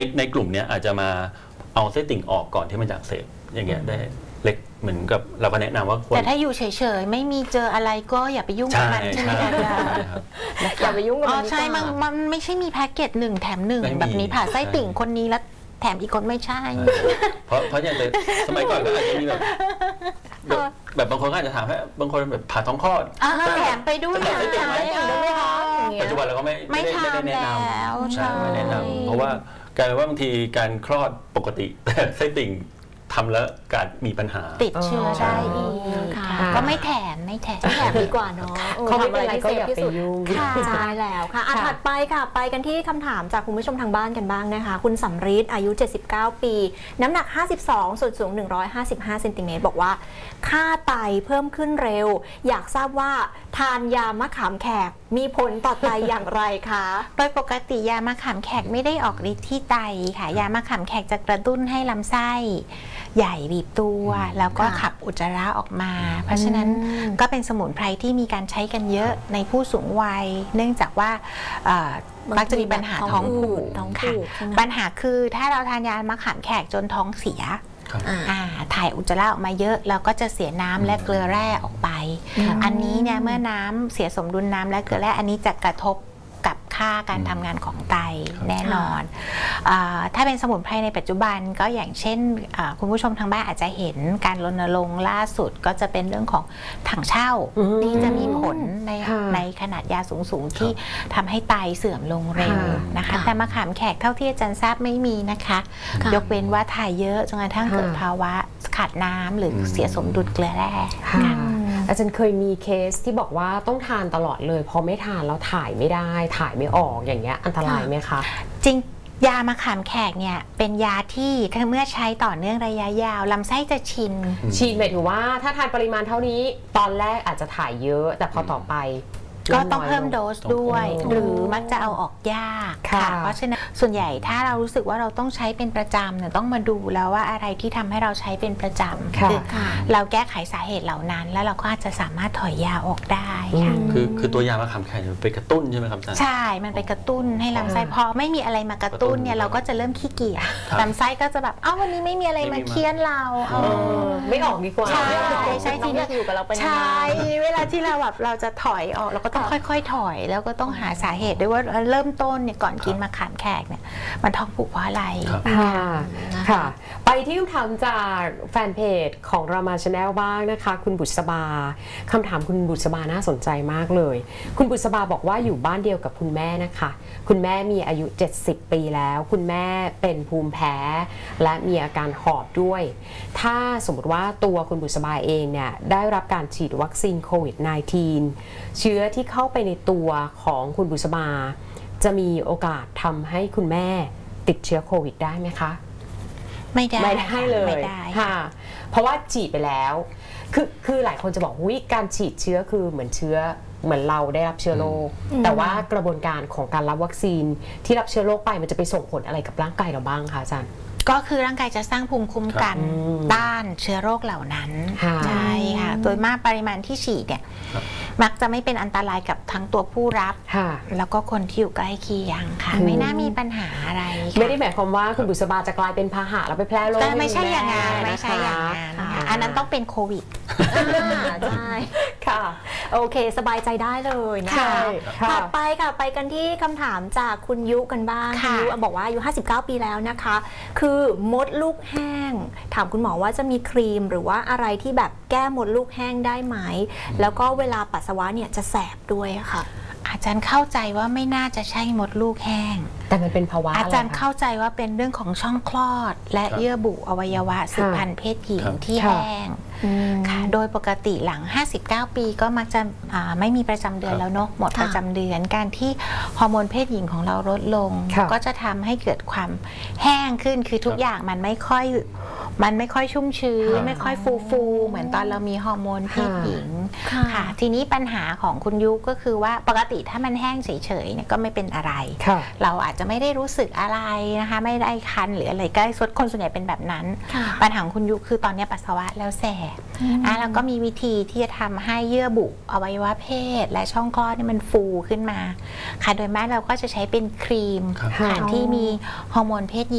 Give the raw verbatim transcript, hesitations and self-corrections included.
ในกลุ่มนี้อาจจะมาเอาเส้นติ่งออกก่อนที่มันจะอักเสบอย่างเงี้ยได้เล็กเหมือนกับเราก็แนะนำว่าแต่ถ้าอยู่เฉยๆไม่มีเจออะไรก็อย่าไปยุ่งกับมันใช่ไหมคะอย่าไปยุ่งกับมันอ๋อใช่มันมันไม่ใช่มีแพ็กเกจหนึ่งแถมหนึ่งแบบนี้ผ่าไส้ติ่งคนนี้แล้วแถมอีกคนไม่ใช่เพราะเพราะอย่างแต่สมัยก่อนก็อาจจะมีแบบแบบบางคนก็อาจจะถามว่าบางคนแบบผ่าท้องคลอดแถมไปด้วยแถมไส้ติ่งไหมปัจจุบันเราก็ไม่ไม่ได้แนะนำใช่ไม่แนะนำเพราะว่ากลายเป็นว่าบางทีการคลอดปกติแต่ไส้ติ่งทำแล้วการมีปัญหาติดเชื้อได้อีกก็ไม่แถมไม่แถมแถมดีกว่าเนาะเขาไม่เป็นไรก็อย่าไปยุ่งใช่แล้วค่ะถัดไปค่ะไปกันที่คำถามจากคุณผู้ชมทางบ้านกันบ้างนะคะคุณสำริดอายุเจ็ดสิบเก้าปีน้ำหนักห้าสิบสองส่วนสูงหนึ่งร้อยห้าสิบห้าเซนติเมตรบอกว่าค่าไตเพิ่มขึ้นเร็วอยากทราบว่าทานยามะขามแขกมีผลต่อไตอย่างไรคะโดยปกติยามะขามแขกไม่ได้ออกฤทธิ์ที่ไตค่ะยามะขามแขกจะกระตุ้นให้ลำไส้ใหญ่บีบตัวแล้วก็ขับอุจจาระออกมาเพราะฉะนั้นก็เป็นสมุนไพรที่มีการใช้กันเยอะในผู้สูงวัยเนื่องจากว่ามักจะมีปัญหาท้องผูกค่ะปัญหาคือถ้าเราทานยามะขามแขกจนท้องเสียถ่ายอุจจาระออกมาเยอะเราก็จะเสียน้ำและเกลือแร่ออกไปอันนี้เนี่ยเมื่อน้ำเสียสมดุลน้ำและเกลือแร่อันนี้จะกระทบกับค่าการทำงานของไตแน่นอนถ้าเป็นสมุนไพรในปัจจุบันก็อย่างเช่นคุณผู้ชมทางบ้านอาจจะเห็นการรณรงค์ล่าสุดก็จะเป็นเรื่องของถังเช่าที่จะมีผลในในขนาดยาสูงๆที่ทำให้ไตเสื่อมลงเร็วนะคะแต่มะขามแขกเท่าที่อาจารย์ทราบไม่มีนะคะยกเว้นว่าถ่ายเยอะจนกระทั่งเกิดภาวะขาดน้ำหรือเสียสมดุลเกลือแร่อาจารย์เคยมีเคสที่บอกว่าต้องทานตลอดเลยพอไม่ทานแล้วถ่ายไม่ได้ถ่ายไม่ออกอย่างเงี้ยอันตรายไหมคะจริงยามะขามแขกเนี่ยเป็นยาที่เมื่อใช้ต่อเนื่องระยะยาวลำไส้จะชินชินหมายถึงว่าถ้าทานปริมาณเท่านี้ตอนแรกอาจจะถ่ายเยอะแต่พอต่อไปก็ต้องเพิ่มโดสด้วยหรือมักจะเอาออกยากค่ะเพราะฉะนั้นส่วนใหญ่ถ้าเรารู้สึกว่าเราต้องใช้เป็นประจำเนี่ยต้องมาดูแล้วว่าอะไรที่ทำให้เราใช้เป็นประจำคือเราแก้ไขสาเหตุเหล่านั้นแล้วเราก็อาจจะสามารถถอยยาออกได้ค่ะคือคือตัวยามะขามแขกไปกระตุ้นใช่ไหมครับอาจารย์ใช่มันไปกระตุ้นให้ลำไส้พอไม่มีอะไรมากระตุ้นเนี่ยเราก็จะเริ่มขี้เกียจลำไส้ก็จะแบบอ้าววันนี้ไม่มีอะไรมาเคี่ยนเราไม่ออกดีกว่าใช่ใช่ที่อยู่กับเราเป็นใช่เวลาที่เราแบบเราจะถอยออกเราก็ต้องค่อยๆถอยแล้วก็ต้องหาสาเหตุด้วยว่าเริ่มต้นเนี่ยก่อนกินมะขามแขกเนี่ยมันท้องผูกเพราะอะไรค่ะค่ะไปที่คำถามจากแฟนเพจของรามาชาแนลบ้างนะคะคุณบุษบาคำถามคุณบุษบาน่าสนใจมากเลยคุณบุษบาบอกว่าอยู่บ้านเดียวกับคุณแม่นะคะคุณแม่มีอายุเจ็ดสิบปีแล้วคุณแม่เป็นภูมิแพ้และมีอาการหอบด้วยถ้าสมมติว่าตัวคุณบุษบาเองเนี่ยได้รับการฉีดวัคซีนโควิด สิบเก้า เชื้อที่เข้าไปในตัวของคุณบุษบาจะมีโอกาสทำให้คุณแม่ติดเชื้อโควิดได้ไหมคะไม่ได้ไม่ได้เลยค่ะเพราะว่าฉีดไปแล้วคือคือหลายคนจะบอกวิการฉีดเชื้อคือเหมือนเชื้อเหมือนเราได้รับเชื้อโรคแต่ว่ากระบวนการของการรับวัคซีนที่รับเชื้อโรคไปมันจะไปส่งผลอะไรกับร่างกายเราบ้างคะอาจารย์ก็คือร่างกายจะสร้างภูมิคุ้มกันต้านเชื้อโรคเหล่านั้นใช่ค่ะโดยมากปริมาณที่ฉีดเนี่ยมักจะไม่เป็นอันตรายกับทั้งตัวผู้รับแล้วก็คนที่อยู่ใกล้เคียงค่ะไม่น่ามีปัญหาอะไรไม่ได้หมายความว่าคุณบุษบาจะกลายเป็นพาหะแล้วไปแพร่โรคไม่ใช่อย่างนั้นไม่ใช่อย่างนั้นอันนั้นต้องเป็นโควิดใช่ค่ะโอเคสบายใจได้เลยนะคะถัดไปค่ะไปกันที่คำถามจากคุณยุกันบ้างคุณยุบอกว่าอายุห้าสิบเก้าปีแล้วนะคะคือมดลูกแห้งถามคุณหมอว่าจะมีครีมหรือว่าอะไรที่แบบแก้มดลูกแห้งได้ไหมแล้วก็เวลาปัสสาวะเนี่ยจะแสบด้วยค่ะอาจารย์เข้าใจว่าไม่น่าจะใช่มดลูกแห้งแต่มันเป็นภาวะอาจารย์เข้าใจว่าเป็นเรื่องของช่องคลอดและเยื่อบุอวัยวะสืบพันธุ์เพศหญิงที่แห้งค่ะโดยปกติหลังห้าสิบเก้าปีก็มักจะไม่มีประจำเดือนแล้วเนาะหมดประจำเดือนการที่ฮอร์โมนเพศหญิงของเราลดลงก็จะทำให้เกิดความแห้งขึ้นคือทุกอย่างมันไม่ค่อยมันไม่ค่อยชุ่มชื้นไม่ค่อยฟูฟูเหมือนตอนเรามีฮอร์โมนเพศหญิงค่ะทีนี้ปัญหาของคุณยุก็คือว่าปกติถ้ามันแห้งเฉยๆเนี่ยก็ไม่เป็นอะไรเราอาจจะไม่ได้รู้สึกอะไรนะคะไม่ได้คันหรืออะไรใกล้สุดคนส่วนใหญ่เป็นแบบนั้นปัญหาของคุณยุคือตอนนี้ปัสสาวะแล้วแสบอ่ะแล้วก็มีวิธีที่จะทำให้เยื่อบุอวัยวะเพศและช่องคลอดนี่มันฟูขึ้นมาค่ะโดยมากเราก็จะใช้เป็นครีมที่มีฮอร์โมนเพศหญิง